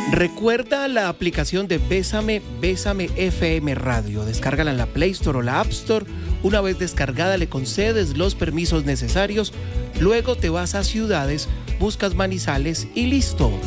Recuerda la aplicación de Bésame, Bésame FM Radio. Descárgala en la Play Store o la App Store. Una vez descargada le concedes los permisos necesarios. Luego te vas a ciudades, buscas Manizales y listo.